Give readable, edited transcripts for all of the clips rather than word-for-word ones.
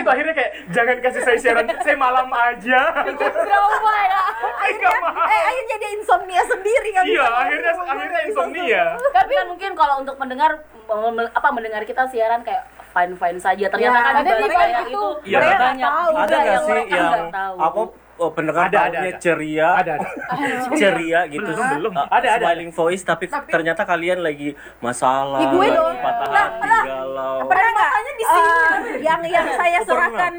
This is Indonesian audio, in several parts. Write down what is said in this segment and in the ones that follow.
tuh akhirnya kayak jangan kasih saya siaran, saya malam aja. Trauma ya. Akhirnya dia insomnia sendiri kan. Iya, akhirnya insomnia. Tapi kan mungkin kalau untuk mendengar kita siaran kayak fine saja. Ternyata kan ada di balik yang itu. Iya, banyak. Ada nggak sih mereka yang nggak tahu. apa pendengar tahunya ceria, Ada. ceria gitu, Belum. ada smiling voice, tapi ternyata kalian lagi masalah, Gue dong. patah hati, galau. Pernah nggak yang saya serahkan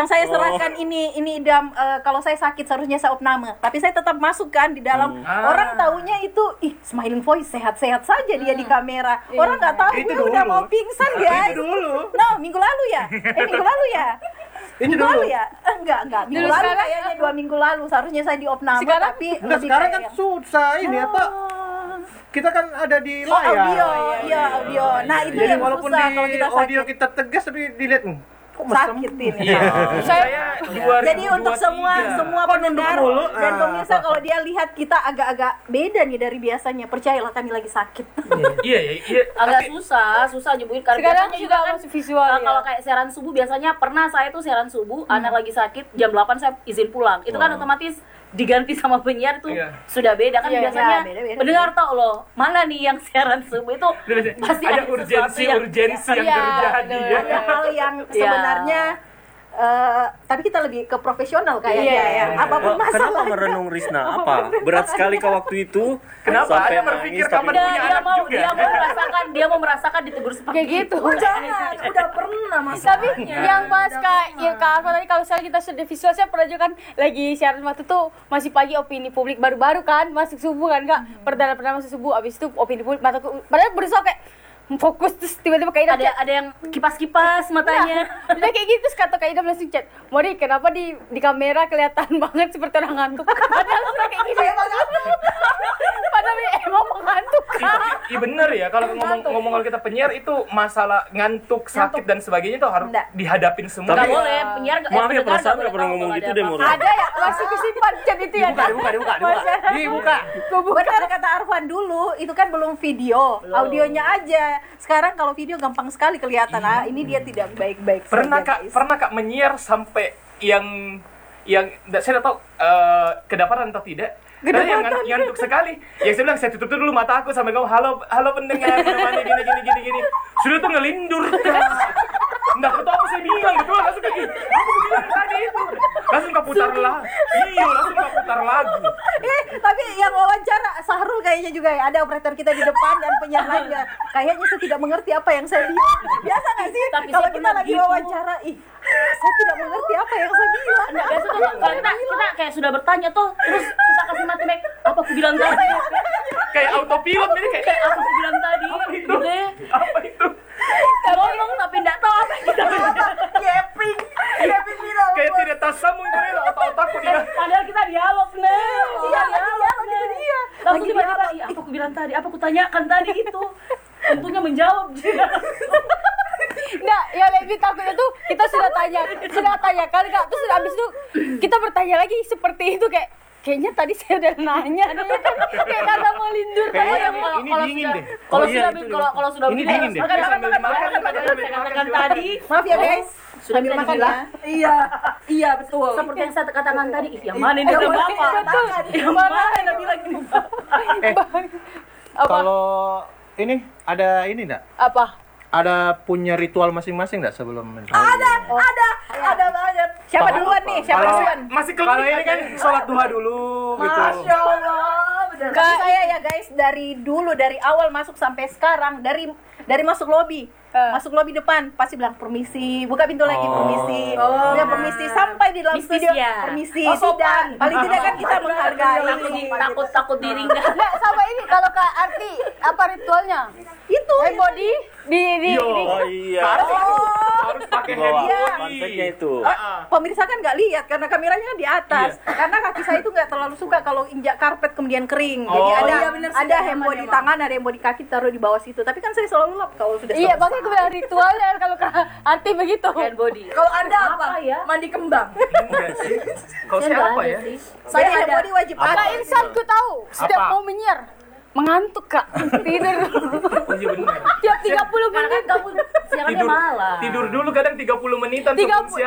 ini idam kalau saya sakit seharusnya saya opname, tapi saya tetap masukkan di dalam. Orang taunya itu smiling voice sehat-sehat saja dia di kamera. Orang nggak tahu Itu gue udah dulu. mau pingsan guys. Itu dulu. No, minggu lalu ya. Minggu lalu ya? Enggak. Minggu Dulu lalu sekarang- kayaknya 2 minggu lalu seharusnya saya di opname, Sekarang- tapi Enggak, lebih sekarang kayak kan yang- susah ini apa? Kita kan ada di layar. audio. Nah, itu Jadi yang walaupun susah di kalau kita audio sakit. kita tegas tapi dilihat kok mesem. Sakit ini. Iya. Saya 2023. Jadi untuk semua pendengar mulu? dan pemirsa, kalau dia lihat kita agak-agak beda nih dari biasanya, percayalah kami lagi sakit. Iya. Agak susah nyembuhin karena Sekarang biasanya juga kan masih visual ya. kalau kayak siaran subuh biasanya pernah saya tuh siaran subuh anak lagi sakit jam 8 saya izin pulang. Itu kan otomatis diganti sama penyiar tuh Iya. sudah beda kan. Iya, Biasanya beda. pendengar tau loh mana nih yang siaran subuh itu pasti ada sesuatu urgensi yang Iya, terjadi ya. Ada hal yang sebenarnya tapi kita lebih ke profesional kayaknya ya. Apapun Kenapa masalah. merenung Risna? Apa? Berat sekali ke waktu itu. Kenapa? Sampai Anda berpikir nangis, kapan tapi- punya anak juga? dia mau merasakan ditegur seperti Kayak gitu. Jangan, udah pernah Tapi yang pas Kak Arfa tadi, kalau misalnya kita sudah visual, saya pernah juga kan lagi siaran waktu tuh masih pagi, opini publik baru-baru kan masuk subuh kan Kak, perdana masuk subuh, abis itu opini publik mataku padahal berusaha kayak fokus, terus tiba-tiba Kak Idam ada yang kipas-kipas matanya. udah kayak gitu, terus kata Kak Idam langsung chat, Mori kenapa di kamera kelihatan banget seperti orang ngantuk. Padahal udah kayak gitu. Padahal emang mengantuk Kak. Iya bener ya, kalau ngomong kalau kita penyiar itu masalah ngantuk, sakit dan sebagainya itu harus Enggak. dihadapin semua. Nggak Tapi- boleh penyiar Maaf ya, pendengar perasaan nggak nggak pernah boleh ngomong tahu gitu kalau deh, ada Mori. Ada ya, masih kesimpan chat itu ya. Dibuka. Benar kata Arfan, dulu itu kan belum video, audionya aja. Sekarang kalau video gampang sekali kelihatan. Ini dia tidak baik-baik Pernah saja, guys. Kak menyiar sampai yang saya tidak tahu kedapatan atau tidak. Karena yang ngantuk sekali. Yang saya bilang, saya tutup dulu mata aku sampai ngomong halo pendengar, gimana gini. Sudah tuh ngelindur. Nggak tahu apa saya bilang, betul langsung kayak gini. Apa aku bilang tadi itu? Langsung keputar lagu. Iya, langsung keputar lagu. Tapi yang wawancara Sahrul kayaknya juga ya, ada operator kita di depan dan penyiar lainnya. Kayaknya saya tidak mengerti apa yang saya bilang. Biasa nggak sih? Tapi Kalau saya kita pernah lagi gitu. wawancara, saya tidak mengerti apa yang saya bilang. Biasa tuh kalau kita kayak sudah bertanya tuh, terus kita kasih mati mic, apa aku bilang tadi? Kayak autopilot ini kayak Kayak apa aku bilang tadi? apa itu? Gitu ya. Apa itu? Ngomong tapi nggak tahu apa yang kita bilang. Yapping bilang. Kayak tidak tersambung dari otak-otakku dia. Padahal kita dialog nih. Iya, lagi itu dia. Langsung tiba-tiba, apa aku bilang tadi? Apa aku tanyakan tadi itu? Untungnya menjawab dia. Nah, yang lebih takutnya tuh kita sudah tanya kali Kak, terus abis itu kita bertanya lagi seperti itu kayaknya tadi saya udah nanya deh, kayak kata mau lindur Kayaknya tadi. ini dingin deh. Kalau Oh, iya, sudah itu kalau sudah Ini dingin deh. makan Sambil dimakan, saya katakan tadi. Maaf ya guys, Sudah sambil bisa makan dibilang. ya. Iya betul. Seperti yang saya katakan tadi, yang mana ini udah bapak? Yang mana yang bilang ini bapak? Apa? Kalau ini ada ini enggak? Apa? Ada punya ritual masing-masing enggak sebelum Ada banget. Siapa duluan nih? Siapa Kalau- duluan? Masih Kalau ini kan sholat duha dulu gitu. Masya Allah, bener. Kalau saya ya guys, dari awal masuk sampai sekarang, dari masuk lobi, masuk lobi depan pasti bilang permisi, buka pintu lagi permisi, ya permisi sampai di dalam Bisnis studio ya. permisi, Sopan. tidak, paling tidak kan kita menghargai. Takut diringgas. Nggak, sama ini kalau Kak Arti apa ritualnya? Itu Body di Oh iya. harus pakai Bawa hand konfliknya itu. pemirsa kan nggak lihat karena kameranya kan di atas. Karena kaki saya itu nggak terlalu suka kalau injak karpet kemudian kering. Jadi ada hembo di tangan, ada hembo di kaki, taruh di bawah situ. Tapi kan saya selalu lap kalau sudah Iya, selesai. makanya aku bilang ritualnya kalau Kak Arti begitu. Hand body. Kalau Anda apa? ya? Mandi kembang. Enggak sih. Kalau saya apa ya? Saya hand body wajib Kak ada. Insan ku tahu, setiap Apa? mau menyiar mengantuk Kak, tidur Oh iya benar. tiap 30 Karena menit. kan kamu siarannya malam. Tidur dulu kadang 30 menitan 30 sebelum siaran.